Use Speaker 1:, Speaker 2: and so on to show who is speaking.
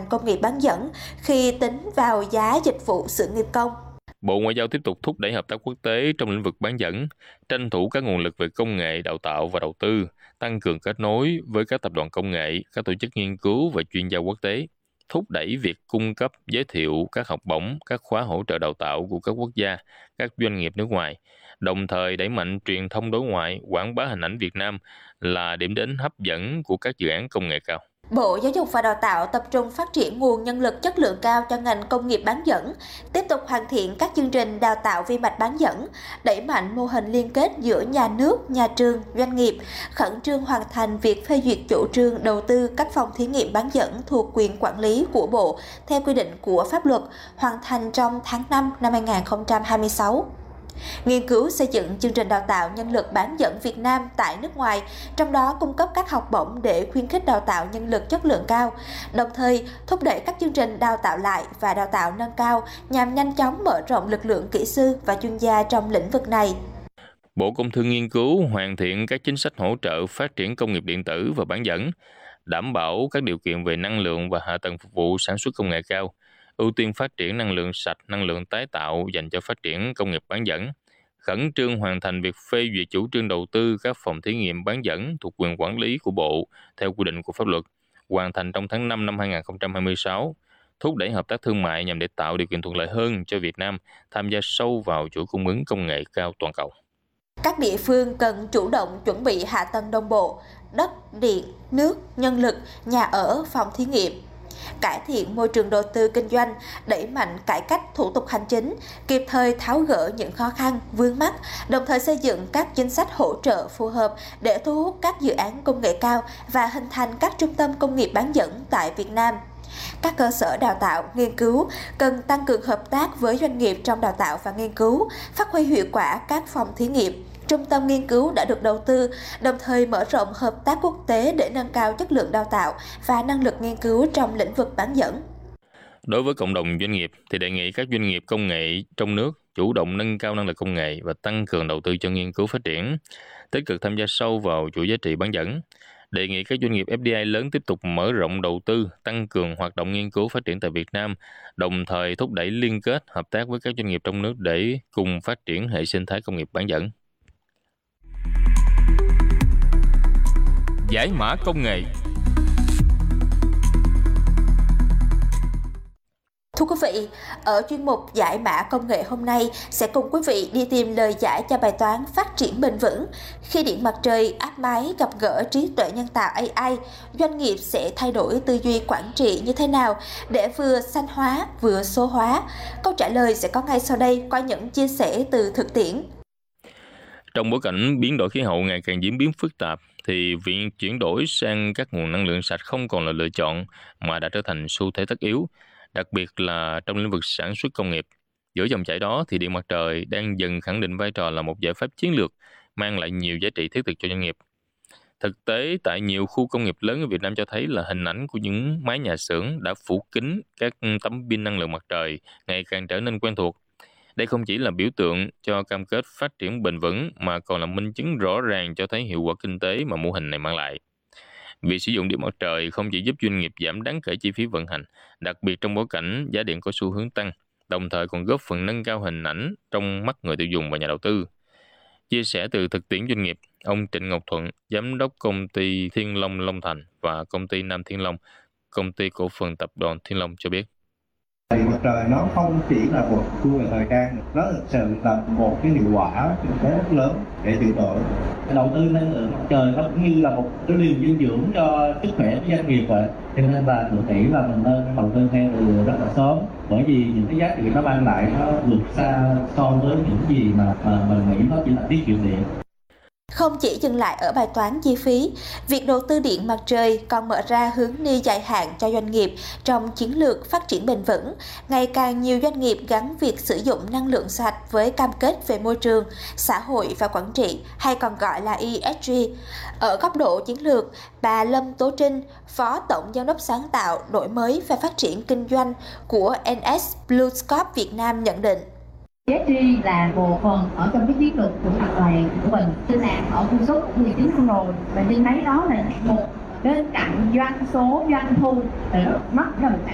Speaker 1: ngành công nghiệp bán dẫn khi tính vào giá dịch vụ sự nghiệp công.
Speaker 2: Bộ Ngoại giao tiếp tục thúc đẩy hợp tác quốc tế trong lĩnh vực bán dẫn, tranh thủ các nguồn lực về công nghệ, đào tạo và đầu tư, tăng cường kết nối với các tập đoàn công nghệ, các tổ chức nghiên cứu và chuyên gia quốc tế, thúc đẩy việc cung cấp, giới thiệu các học bổng, các khóa hỗ trợ đào tạo của các quốc gia, các doanh nghiệp nước ngoài, đồng thời đẩy mạnh truyền thông đối ngoại, quảng bá hình ảnh Việt Nam là điểm đến hấp dẫn của các dự án công nghệ cao.
Speaker 1: Bộ Giáo dục và Đào tạo tập trung phát triển nguồn nhân lực chất lượng cao cho ngành công nghiệp bán dẫn, tiếp tục hoàn thiện các chương trình đào tạo vi mạch bán dẫn, đẩy mạnh mô hình liên kết giữa nhà nước, nhà trường, doanh nghiệp, khẩn trương hoàn thành việc phê duyệt chủ trương đầu tư các phòng thí nghiệm bán dẫn thuộc quyền quản lý của Bộ theo quy định của pháp luật, hoàn thành trong tháng 5 năm 2026. Nghiên cứu xây dựng chương trình đào tạo nhân lực bán dẫn Việt Nam tại nước ngoài, trong đó cung cấp các học bổng để khuyến khích đào tạo nhân lực chất lượng cao, đồng thời thúc đẩy các chương trình đào tạo lại và đào tạo nâng cao nhằm nhanh chóng mở rộng lực lượng kỹ sư và chuyên gia trong lĩnh vực này.
Speaker 2: Bộ Công Thương nghiên cứu hoàn thiện các chính sách hỗ trợ phát triển công nghiệp điện tử và bán dẫn, đảm bảo các điều kiện về năng lượng và hạ tầng phục vụ sản xuất công nghệ cao, ưu tiên phát triển năng lượng sạch, năng lượng tái tạo dành cho phát triển công nghiệp bán dẫn, khẩn trương hoàn thành việc phê duyệt chủ trương đầu tư các phòng thí nghiệm bán dẫn thuộc quyền quản lý của Bộ theo quy định của pháp luật, hoàn thành trong tháng 5 năm 2026, thúc đẩy hợp tác thương mại nhằm để tạo điều kiện thuận lợi hơn cho Việt Nam tham gia sâu vào chuỗi cung ứng công nghệ cao toàn cầu.
Speaker 1: Các địa phương cần chủ động chuẩn bị hạ tầng đồng bộ, đất, điện, nước, nhân lực, nhà ở, phòng thí nghiệm, cải thiện môi trường đầu tư kinh doanh, đẩy mạnh cải cách thủ tục hành chính, kịp thời tháo gỡ những khó khăn, vướng mắc, đồng thời xây dựng các chính sách hỗ trợ phù hợp để thu hút các dự án công nghệ cao và hình thành các trung tâm công nghiệp bán dẫn tại Việt Nam. Các cơ sở đào tạo, nghiên cứu cần tăng cường hợp tác với doanh nghiệp trong đào tạo và nghiên cứu, phát huy hiệu quả các phòng thí nghiệm, trung tâm nghiên cứu đã được đầu tư, đồng thời mở rộng hợp tác quốc tế để nâng cao chất lượng đào tạo và năng lực nghiên cứu trong lĩnh vực bán dẫn.
Speaker 2: Đối với cộng đồng doanh nghiệp thì đề nghị các doanh nghiệp công nghệ trong nước chủ động nâng cao năng lực công nghệ và tăng cường đầu tư cho nghiên cứu phát triển, tích cực tham gia sâu vào chuỗi giá trị bán dẫn. Đề nghị các doanh nghiệp FDI lớn tiếp tục mở rộng đầu tư, tăng cường hoạt động nghiên cứu phát triển tại Việt Nam, đồng thời thúc đẩy liên kết hợp tác với các doanh nghiệp trong nước để cùng phát triển hệ sinh thái công nghiệp bán dẫn. Giải mã công nghệ.
Speaker 1: Thưa quý vị, ở chuyên mục Giải mã công nghệ hôm nay sẽ cùng quý vị đi tìm lời giải cho bài toán phát triển bền vững. Khi điện mặt trời áp mái gặp gỡ trí tuệ nhân tạo AI, doanh nghiệp sẽ thay đổi tư duy quản trị như thế nào để vừa xanh hóa vừa số hóa? Câu trả lời sẽ có ngay sau đây qua những chia sẻ từ thực tiễn.
Speaker 2: Trong bối cảnh biến đổi khí hậu ngày càng diễn biến phức tạp, thì việc chuyển đổi sang các nguồn năng lượng sạch không còn là lựa chọn mà đã trở thành xu thế tất yếu, đặc biệt là trong lĩnh vực sản xuất công nghiệp. Giữa dòng chảy đó thì điện mặt trời đang dần khẳng định vai trò là một giải pháp chiến lược, mang lại nhiều giá trị thiết thực cho doanh nghiệp. Thực tế, tại nhiều khu công nghiệp lớn ở Việt Nam cho thấy là hình ảnh của những mái nhà xưởng đã phủ kín các tấm pin năng lượng mặt trời ngày càng trở nên quen thuộc. Đây không chỉ là biểu tượng cho cam kết phát triển bền vững mà còn là minh chứng rõ ràng cho thấy hiệu quả kinh tế mà mô hình này mang lại. Việc sử dụng điện mặt trời không chỉ giúp doanh nghiệp giảm đáng kể chi phí vận hành, đặc biệt trong bối cảnh giá điện có xu hướng tăng, đồng thời còn góp phần nâng cao hình ảnh trong mắt người tiêu dùng và nhà đầu tư. Chia sẻ từ thực tiễn doanh nghiệp, ông Trịnh Ngọc Thuận, giám đốc công ty Thiên Long Long Thành và công ty Nam Thiên Long, công ty cổ phần tập đoàn Thiên Long cho biết.
Speaker 3: Điện mặt trời nó không chỉ là một tool về thời trang, nó thực sự là một cái hiệu quả kinh tế rất lớn để tiêu thụ. Đầu tư năng lượng mặt trời nó cũng như là một cái liều dinh dưỡng cho sức khỏe của doanh nghiệp vậy. Cho nên là tôi nghĩ là mình nên đầu tư theo từ rất là sớm, bởi vì những cái giá trị nó mang lại nó vượt xa so với những gì mà mình nghĩ nó chỉ là tiết kiệm điện.
Speaker 1: Không chỉ dừng lại ở bài toán chi phí, việc đầu tư điện mặt trời còn mở ra hướng đi dài hạn cho doanh nghiệp trong chiến lược phát triển bền vững. Ngày càng nhiều doanh nghiệp gắn việc sử dụng năng lượng sạch với cam kết về môi trường, xã hội và quản trị, hay còn gọi là ESG. Ở góc độ chiến lược, bà Lâm Tố Trinh, Phó Tổng Giám đốc sáng tạo, đổi mới và phát triển kinh doanh của NS BlueScope Việt Nam nhận định.
Speaker 4: ESG là một phần ở trong cái chiến lược của tập đoàn của mình. Tôi làm ở khu số cũng 19 năm rồi, và tôi thấy đó là một bên cạnh doanh số, doanh thu, mắt là